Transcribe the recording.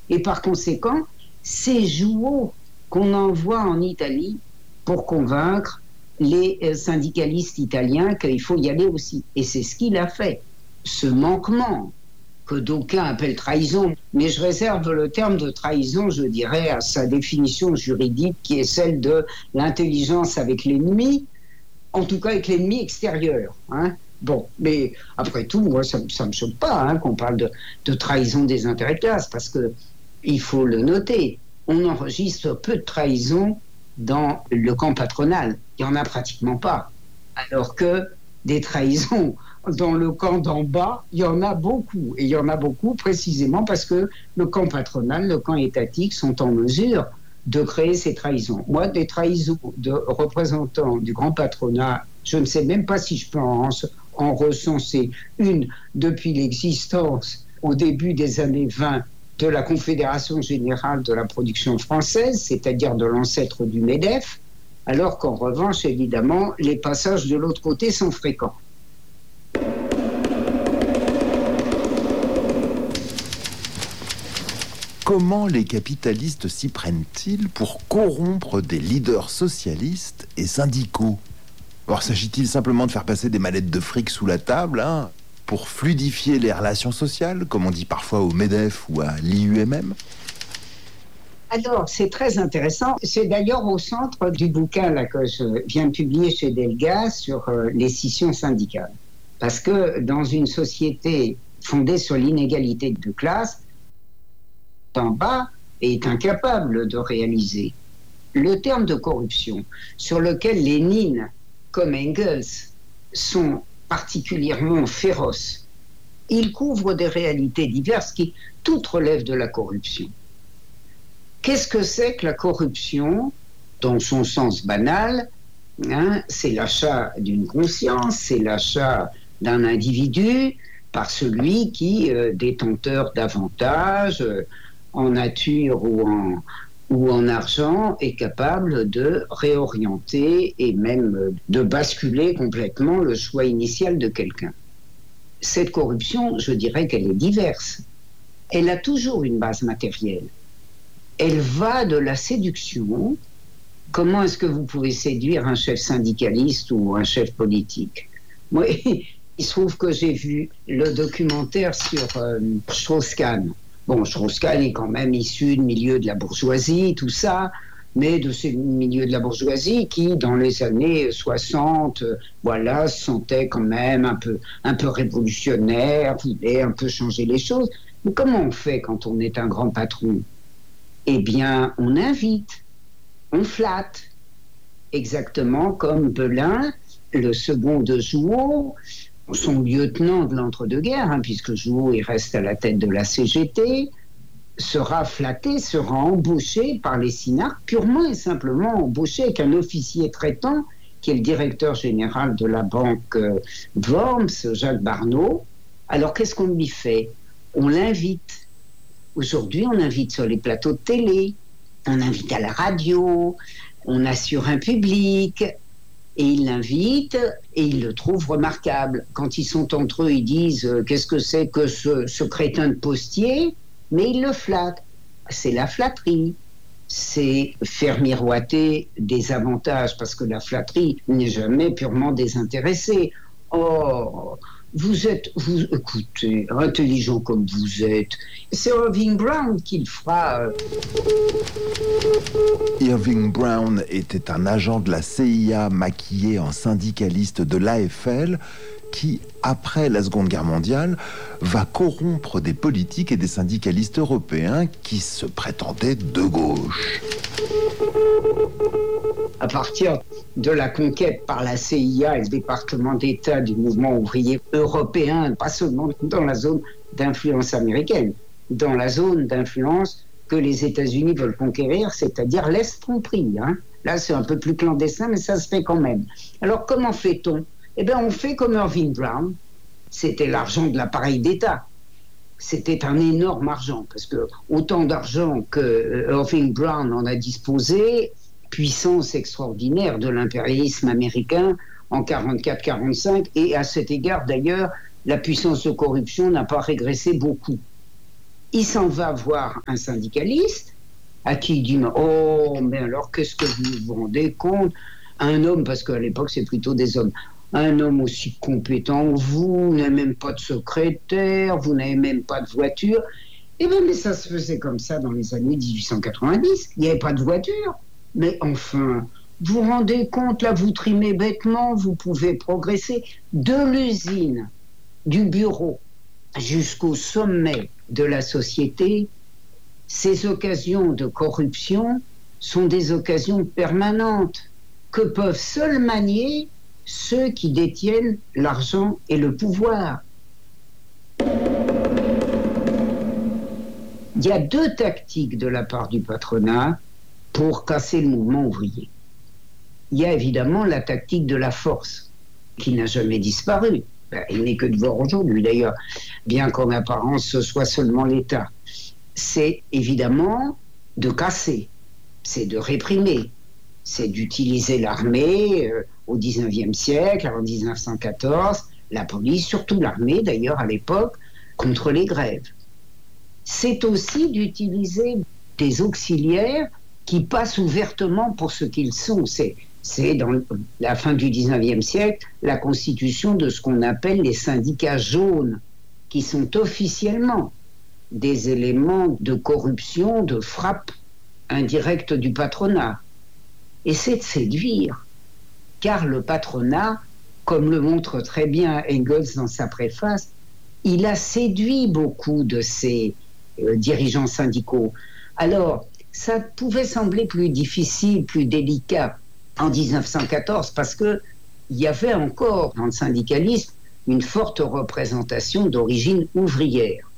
Et par conséquent, c'est Jouot qu'on envoie en Italie pour convaincre les syndicalistes italiens qu'il faut y aller aussi. Et c'est ce qu'il a fait. Ce manquement que d'aucuns appellent trahison, mais je réserve le terme de trahison, je dirais, à sa définition juridique qui est celle de l'intelligence avec l'ennemi, en tout cas avec l'ennemi extérieur. Bon, mais après tout, moi, ça ne me choque pas qu'on parle de trahison des intérêts de classe, parce qu'il faut le noter, on enregistre peu de trahison dans le camp patronal. Il n'y en a pratiquement pas. Alors que des trahisons dans le camp d'en bas, il y en a beaucoup. Et il y en a beaucoup précisément parce que le camp patronal, le camp étatique sont en mesure de créer ces trahisons. Moi, des trahisons de représentants du grand patronat, je ne sais même pas si je peux en recenser une depuis l'existence au début des années 20 de la Confédération générale de la production française, c'est-à-dire de l'ancêtre du MEDEF, alors qu'en revanche, évidemment, les passages de l'autre côté sont fréquents. Comment les capitalistes s'y prennent-ils pour corrompre des leaders socialistes et syndicaux ? Alors, s'agit-il simplement de faire passer des mallettes de fric sous la table, pour fluidifier les relations sociales, comme on dit parfois au MEDEF ou à l'IUMM ? Alors, c'est très intéressant. C'est d'ailleurs au centre du bouquin là, que je viens de publier chez Delga sur les scissions syndicales. Parce que dans une société fondée sur l'inégalité de classe, en bas est incapable de réaliser. Le terme de corruption, sur lequel Lénine comme Engels sont particulièrement féroces, il couvre des réalités diverses qui toutes relèvent de la corruption. Qu'est-ce que c'est que la corruption, dans son sens banal ? C'est l'achat d'une conscience, c'est l'achat d'un individu par celui qui, détenteur d'avantages, en nature ou en argent, est capable de réorienter et même de basculer complètement le choix initial de quelqu'un. Cette corruption, je dirais qu'elle est diverse. Elle a toujours une base matérielle. Elle va de la séduction. Comment est-ce que vous pouvez séduire un chef syndicaliste ou un chef politique ? Moi, il se trouve que j'ai vu le documentaire sur Strauss-Kahn. Bon, Strauss-Kahn est quand même issu du milieu de la bourgeoisie, tout ça, mais de ce milieu de la bourgeoisie qui, dans les années 60, se sentait quand même un peu révolutionnaire, voulait un peu changer les choses. Mais comment on fait quand on est un grand patron ? Eh bien, on invite, on flatte, exactement comme Belin, le second de Jouot, son lieutenant de l'entre-deux-guerres, puisque Jouot il reste à la tête de la CGT, sera flatté, sera embauché par les synarques, purement et simplement embauché avec un officier traitant, qui est le directeur général de la banque Worms, Jacques Barneau. Alors qu'est-ce qu'on lui fait ? On l'invite. Aujourd'hui, on invite sur les plateaux de télé, on invite à la radio, on assure un public, et il l'invite et il le trouve remarquable. Quand ils sont entre eux, ils disent qu'est-ce que c'est que ce crétin de postier, mais il le flatte. C'est la flatterie. C'est faire miroiter des avantages, parce que la flatterie n'est jamais purement désintéressée. Oh, écoutez, intelligent comme vous êtes, c'est Irving Brown qui le fera. Irving Brown était un agent de la CIA maquillé en syndicaliste de l'AFL qui, après la Seconde Guerre mondiale, va corrompre des politiques et des syndicalistes européens qui se prétendaient de gauche. À partir de la conquête par la CIA et le département d'État du mouvement ouvrier européen, pas seulement dans la zone d'influence américaine, dans la zone d'influence que les États-Unis veulent conquérir, c'est-à-dire l'Est compris. Là, c'est un peu plus clandestin, mais ça se fait quand même. Alors, comment fait-on ? Eh bien, on fait comme Irving Brown. C'était l'argent de l'appareil d'État. C'était un énorme argent, parce que autant d'argent que Irving Brown en a disposé, puissance extraordinaire de l'impérialisme américain en 1944-1945, et à cet égard, d'ailleurs, la puissance de corruption n'a pas régressé beaucoup. il s'en va voir un syndicaliste à qui il dit « Oh, mais alors qu'est-ce que vous vous rendez compte ? Un homme, parce qu'à l'époque c'est plutôt des hommes, un homme aussi compétent que vous n'avez même pas de secrétaire, vous n'avez même pas de voiture. » Eh bien, mais ça se faisait comme ça dans les années 1890. Il n'y avait pas de voiture. Mais enfin, vous vous rendez compte, là, vous trimez bêtement, vous pouvez progresser de l'usine, du bureau, jusqu'au sommet de la société. Ces occasions de corruption sont des occasions permanentes que peuvent seuls manier ceux qui détiennent l'argent et le pouvoir. Il y a deux tactiques de la part du patronat pour casser le mouvement ouvrier. Il y a évidemment la tactique de la force, qui n'a jamais disparu. Elle n'est que de voir aujourd'hui, d'ailleurs, bien qu'en apparence ce soit seulement l'État. C'est évidemment de casser, c'est de réprimer, c'est d'utiliser l'armée au XIXe siècle, en 1914, la police, surtout l'armée d'ailleurs à l'époque, contre les grèves. C'est aussi d'utiliser des auxiliaires qui passent ouvertement pour ce qu'ils sont. C'est dans la fin du XIXe siècle la constitution de ce qu'on appelle les syndicats jaunes, qui sont officiellement des éléments de corruption, de frappe indirecte du patronat. Et c'est de séduire, car le patronat, comme le montre très bien Engels dans sa préface, il a séduit beaucoup de ses dirigeants syndicaux. Alors, ça pouvait sembler plus difficile, plus délicat en 1914, parce qu'il y avait encore dans le syndicalisme une forte représentation d'origine ouvrière.